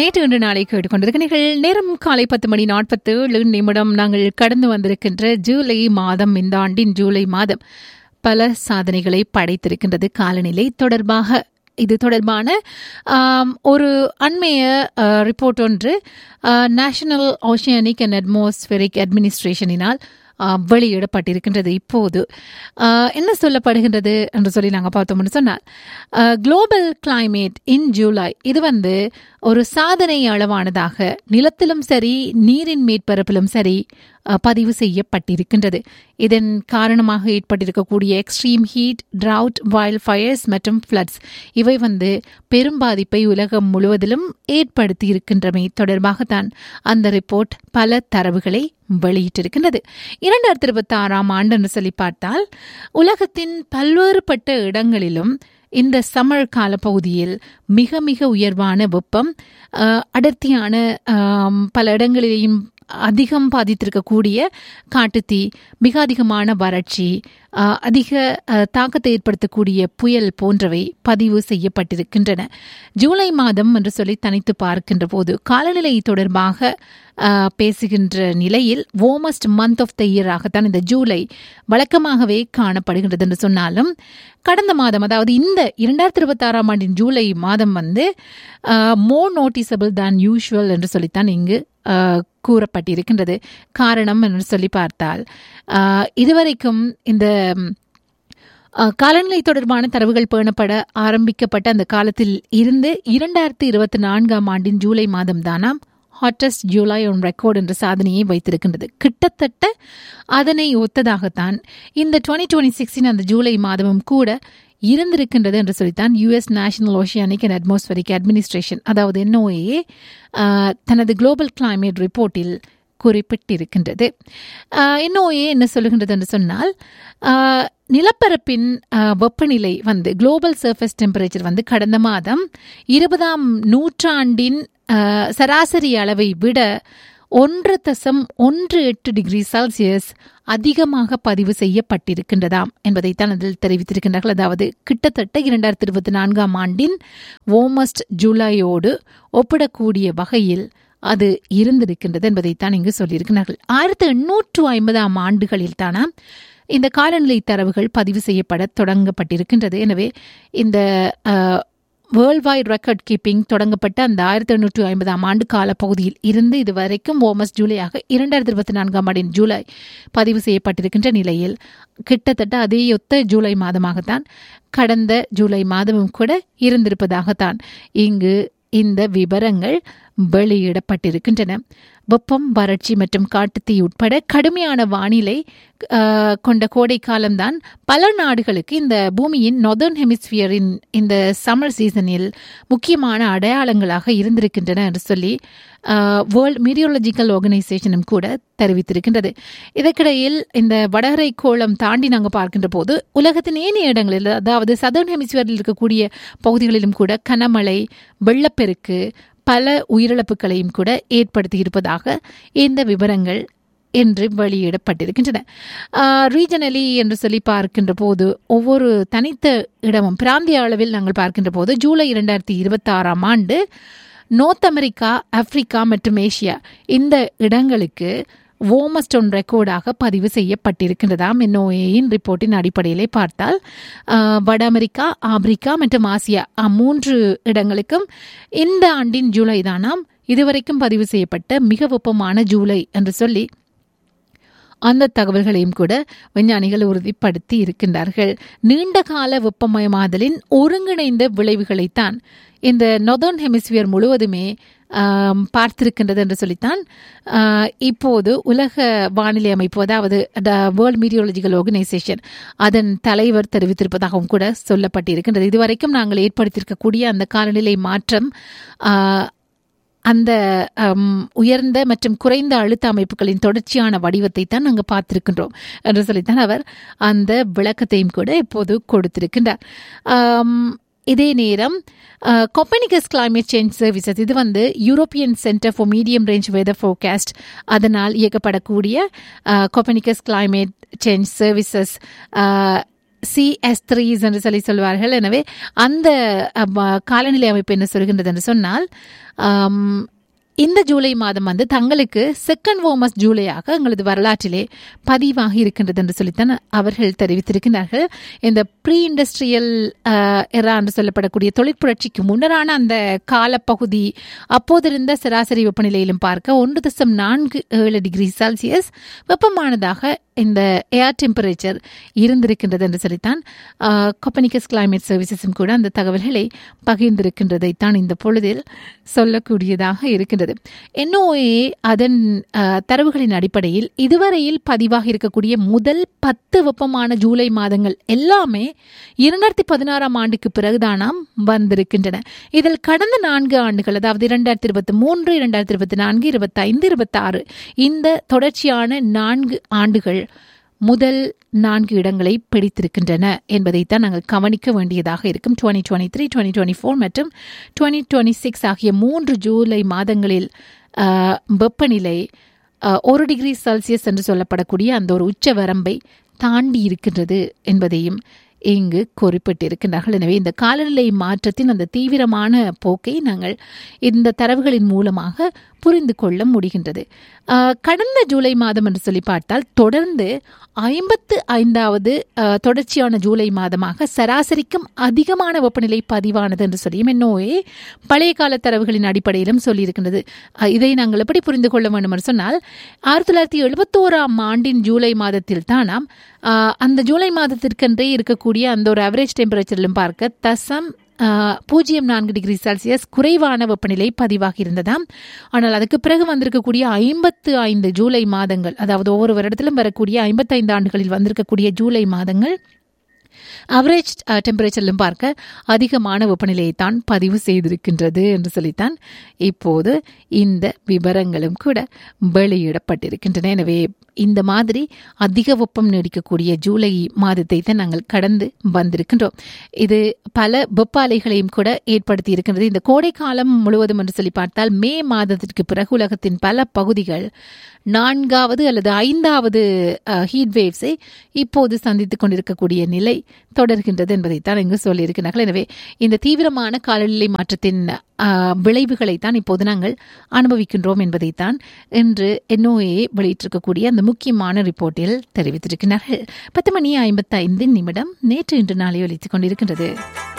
நேற்று இன்று நாளை கேட்டுக்கொண்டிருக்கிறீர்கள். நேரம் காலை 10:47 நாங்கள் கடந்து வந்திருக்கின்ற ஜூலை மாதம், இந்த ஆண்டின் ஜூலை மாதம் பல சாதனைகளை படைத்திருக்கின்றது காலநிலை தொடர்பாக. இது தொடர்பான ஒரு அண்மைய ரிப்போர்ட் ஒன்று நேஷனல் ஓஷியானிக் அண்ட் அட்மாஸ்பியரிக் அட்மினிஸ்ட்ரேஷனினால் வெளியிடப்பட்டிருக்கின்றது. இப்போது என்ன சொல்லப்படுகின்றது என்று சொல்லி நாங்கள் பார்த்தோம்னு சொன்னால், குளோபல் கிளைமேட் இன் ஜூலை இது ஒரு சாதனை அளவானதாக நிலத்திலும் சரி நீரின் மேற்பரப்பிலும் சரி பதிவு செய்யப்பட்டிருக்கின்றது. இதன் காரணமாக ஏற்பட்டிருக்கக்கூடிய extreme heat, trout, wild fires மற்றும் ஃப்ளட்ஸ் இவை பெரும் பாதிப்பை உலகம் முழுவதிலும் ஏற்படுத்தி இருக்கின்றமை தொடர்பாகத்தான் அந்த ரிப்போர்ட் பல தரவுகளை வெளியிட்டிருக்கின்றது. 2026 ஆண்டு என்று சொல்லி பார்த்தால் உலகத்தின் பல்வேறுபட்ட இடங்களிலும் இந்த சம்மர் கால பகுதியில் மிக மிக உயர்வான வெப்பம், அடர்த்தியான பல இடங்களிலேயும் அதிகம் பாதித்திருக்கக்கூடிய காட்டுத்தீ, மிக அதிகமான வறட்சி, அதிக தாக்கத்தை ஏற்படுத்தக்கூடிய புயல் போன்றவை பதிவு செய்யப்பட்டிருக்கின்றன. ஜூலை மாதம் என்று சொல்லி தனித்து பார்க்கின்ற போது காலநிலை தொடர்பாக பேசுகின்ற நிலையில் வார்மஸ்ட் மந்த் ஆஃப் த இயராகத்தான் இந்த ஜூலை வழக்கமாகவே காணப்படுகின்றது என்று சொன்னாலும், கடந்த மாதம், அதாவது இந்த 2026 ஆண்டின் ஜூலை மாதம் மோர் நோட்டிசபிள் தான் யூஷுவல் என்று சொல்லித்தான் இங்கு கூறப்பட்டிருக்கின்றது. காரணம் என்று சொல்லி பார்த்தால், இதுவரைக்கும் இந்த காலநிலை தொடர்பான தரவுகள் பேணப்பட ஆரம்பிக்கப்பட்ட அந்த காலத்தில் இருந்து 2024 ஆண்டின் ஜூலை மாதம் தானாம் ஹாட்டஸ்ட் ஜூலை ஆன் ரெக்கார்ட் என்ற சாதனையை வைத்திருக்கின்றது. கிட்டத்தட்ட அதனை ஒத்ததாகத்தான் இந்த 2026 அந்த ஜூலை மாதமும் கூட இருந்திருக்கின்றது என்று சொல்லித்தான் US national oceanic and atmospheric administration, அதாவது NOAA, தனது குளோபல் கிளைமேட் ரிப்போர்ட்டில் குறிப்பிட்டிருக்கின்றது. NOAA என்ன சொல்லுகின்றது என்று சொன்னால், நிலப்பரப்பின் வெப்பநிலை குளோபல் சர்ஃபேஸ் டெம்பரேச்சர் கடந்த மாதம் 20ஆம் நூற்றாண்டின் சராசரி அளவை விட 1.18 டிகிரி செல்சியஸ் அதிகமாக பதிவு செய்யப்பட்டிருக்கின்றதாம் என்பதைத்தான் அதில் தெரிவித்திருக்கின்றார்கள். அதாவது கிட்டத்தட்ட 2024 ஆண்டின் வார்மஸ்ட் ஜூலையோடு ஒப்பிடக்கூடிய வகையில் அது இருந்திருக்கின்றது என்பதைத்தான் இங்கு சொல்லியிருக்கிறார்கள். 1850 ஆண்டுகளில் தானா இந்த காலநிலை தரவுகள் பதிவு செய்யப்பட தொடங்கப்பட்டிருக்கின்றது. எனவே இந்த வேர்ல்ட் வைட் ரெக்கார்ட் கீப்பிங் தொடங்கப்பட்ட அந்த 1850 ஆண்டு கால பகுதியில் இருந்து இதுவரைக்கும் வார்மஸ்ட் ஜூலையாக 2024 ஆண்டின் ஜூலை பதிவு செய்யப்பட்டிருக்கின்ற நிலையில் கிட்டத்தட்ட அதே ஒத்த ஜூலை மாதமாகத்தான் கடந்த ஜூலை மாதமும் கூட இருந்திருப்பதாகத்தான் இங்கு இந்த விவரங்கள் வெளியிடப்பட்டிருக்கின்றன. வெப்பம், வறட்சி மற்றும் காட்டுத்தீ உட்பட கடுமையான வானிலை கொண்ட கோடை காலம்தான் பல நாடுகளுக்கு இந்த பூமியின் நார்தர்ன் ஹெமிஸ்பியரின் இந்த சம்மர் சீசனில் முக்கியமான அடையாளங்களாக இருந்திருக்கின்றன என்று சொல்லி வேர்ல்ட் மீரியோலஜிக்கல் ஆர்கனைசேஷனும் கூட தெரிவித்திருக்கின்றது. இதற்கிடையில் இந்த வடகரை கோளம் தாண்டி நாங்கள் பார்க்கின்ற போது உலகத்தின் ஏனைய இடங்களில், அதாவது சதர்ன் ஹெமிஸ்பியரில் இருக்கக்கூடிய பகுதிகளிலும் கூட கனமழை, வெள்ளப்பெருக்கு, பல உயிரிழப்புகளையும் கூட ஏற்படுத்தி இருப்பதாக இந்த விவரங்கள் என்று வெளியிடப்பட்டிருக்கின்றன. ரீஜனலி என்று சொல்லி பார்க்கின்ற போது ஒவ்வொரு தனித்த இடமும் பிராந்திய அளவில் நாங்கள் பார்க்கின்ற போது ஜூலை 2026 ஆண்டு நோர்த் அமெரிக்கா, ஆப்பிரிக்கா மற்றும் ஏசியா இந்த இடங்களுக்கு வார்மஸ்ட் ஆன் ரெக்கார்டாக பதிவு செய்யப்பட்டிருக்கின்றதாம். NOAAயின் ரிப்போர்ட்டின் அடிப்படையிலே பார்த்தால் வட அமெரிக்கா, ஆப்பிரிக்கா மற்றும் ஆசியா 3 இடங்களுக்கும் இந்த ஆண்டின் ஜூலை தானாம் இதுவரைக்கும் பதிவு செய்யப்பட்ட மிக வெப்பமான ஜூலை என்று சொல்லி அந்த தகவல்களையும் கூட விஞ்ஞானிகள் உறுதிப்படுத்தி இருக்கின்றார்கள். நீண்ட கால வெப்பமயமாதலின் ஒருங்கிணைந்த விளைவுகளைத்தான் இந்த நார்தர்ன் ஹெமிஸ்பியர் முழுவதுமே பார்த்திருக்கின்றது என்று சொல்லித்தான் இப்போது உலக வானிலை அமைப்பு, அதாவது வேர்ல்ட் மீரியோலஜிக்கல் ஆர்கனைசேஷன், அதன் தலைவர் தெரிவித்திருப்பதாகவும் கூட சொல்லப்பட்டிருக்கின்றது. இதுவரைக்கும் நாங்கள் ஏற்படுத்தியிருக்கக்கூடிய அந்த காலநிலை மாற்றம் அந்த உயர்ந்த மற்றும் குறைந்த அழுத்த அமைப்புகளின் தொடர்ச்சியான வடிவத்தை தான் நாங்கள் பார்த்திருக்கின்றோம் என்று சொல்லித்தான் அவர் அந்த விளக்கத்தையும் கூட இப்போது கொடுத்திருக்கின்றார். இதே நேரம் கோப்பர்னிகஸ் கிளைமேட் சேஞ்ச் சர்வீசஸ், இது European centre for medium range weather forecast, அதனால் இயக்கப்படக்கூடிய Copernicus climate change services CS3 என்று சொல்வார்கள். எனவே அந்த காலநிலை அமைப்பு என்ன சொல்கின்றது என்று சொன்னால், இந்த ஜூலை மாதம் தங்களுக்கு செகண்ட் வார்மஸ்ட் ஜூலையாக எங்களது வரலாற்றிலே பதிவாகி இருக்கின்றது என்று சொல்லித்தான் அவர்கள் தெரிவித்திருக்கிறார்கள். இந்த ப்ரீ இண்டஸ்ட்ரியல் எரா என்று சொல்லப்படக்கூடிய தொழிற்புரட்சிக்கு முன்னரான அந்த காலப்பகுதி அப்போதிருந்த சராசரி வெப்பநிலையிலும் பார்க்க 1.47 டிகிரி செல்சியஸ் வெப்பமானதாக இந்த ஏர் டெம்பரேச்சர் இருந்திருக்கின்றது என்று சொல்லித்தான் கோப்பர்னிகஸ் கிளைமேட் சர்வீசஸும் கூட அந்த தகவல்களை பகிர்ந்திருக்கின்றதைத்தான் இந்த பொழுதில் சொல்லக்கூடியதாக இருக்கின்றது. NOAA அதன் தரவுகளின் அடிப்படையில் இதுவரையில் பதிவாக இருக்கக்கூடிய முதல் 10 வெப்பமான ஜூலை மாதங்கள் எல்லாமே 2016 ஆண்டுக்கு பிறகுதானாம் வந்திருக்கின்றன. இதில் கடந்த 4 ஆண்டுகள், அதாவது 2023, 2024, 25, 26 இந்த தொடர்ச்சியான 4 ஆண்டுகள் முதல் 4 இடங்களை பிடித்திருக்கின்றன என்பதைத்தான் நாங்கள் கவனிக்க வேண்டியதாக இருக்கும். 2023, 2024 மற்றும் 2026 ஆகிய 3 ஜூலை மாதங்களில் வெப்பநிலை 1 டிகிரி செல்சியஸ் என்று சொல்லப்படக்கூடிய அந்த ஒரு உச்ச வரம்பை தாண்டி இருக்கின்றது என்பதையும் இங்கு குறிப்பிட்டிருக்கின்றார்கள். எனவே இந்த காலநிலை மாற்றத்தின் அந்த தீவிரமான போக்கை நாங்கள் இந்த தரவுகளின் மூலமாக புரிந்து கொள்ள முடிகின்றது. கடந்த ஜூலை மாதம் என்று சொல்லி பார்த்தால் தொடர்ந்து 55வது தொடர்ச்சியான ஜூலை மாதமாக சராசரிக்கும் அதிகமான வெப்பநிலை பதிவானது என்று சொல்லியும் NOAA பழைய கால தரவுகளின் அடிப்படையிலும் சொல்லியிருக்கின்றது. இதை நாங்கள் எப்படி புரிந்து கொள்ள வேண்டும் என்று சொன்னால், 1971 ஆண்டின் ஜூலை மாதத்தில் தானாம் அந்த ஜூலை மாதத்திற்கென்றே இருக்கக்கூடிய அந்த ஒரு அவரேஜ் டெம்பரேச்சரிலும் பார்க்க 0.4 டிகிரி செல்சியஸ் குறைவான வெப்பநிலை பதிவாகி இருந்ததாம். ஆனால் அதுக்கு பிறகு வந்திருக்கக்கூடிய 55 ஜூலை மாதங்கள், அதாவது ஒவ்வொரு வருடத்திலும் வரக்கூடிய 55 ஆண்டுகளில் வந்திருக்கக்கூடிய ஜூலை மாதங்கள் அவரேஜ் டெம்பரேச்சரிலும் பார்க்க அதிகமான வெப்பநிலையை தான் பதிவு செய்திருக்கின்றது என்று சொல்லித்தான் இப்போது இந்த விவரங்களும் கூட வெளியிடப்பட்டிருக்கின்றன. எனவே இந்த மாதிரி அதிக வெப்பம் நீடிக்கக்கூடிய ஜூலை மாதத்தை தான் நாங்கள் கடந்து வந்திருக்கின்றோம். இது பல வெப்ப அலைகளையும் கூட ஏற்படுத்தி இருக்கின்றது. இந்த கோடை காலம் முழுவதும் என்று சொல்லி பார்த்தால் மே மாதத்திற்கு பிறகு உலகத்தின் பல பகுதிகள் 4வது அல்லது 5வது ஹீட் வேவ்ஸை இப்போது சந்தித்துக் கொண்டிருக்கக்கூடிய நிலை தொடர்கின்றது என்பதைத்தான் இங்கு சொல்லியிருக்கிறார்கள். எனவே இந்த தீவிரமான காலநிலை மாற்றத்தின் விளைவுகளைத்தான் இப்போது நாங்கள் அனுபவிக்கின்றோம் என்பதைத்தான் இன்று NOAA வெளியிட்டிருக்கக்கூடிய அந்த முக்கியமான ரிப்போர்ட்டில் தெரிவித்திருக்கிறார்கள். 10:55 நேற்று இன்று நாளை ஒலித்துக் கொண்டிருக்கின்றது.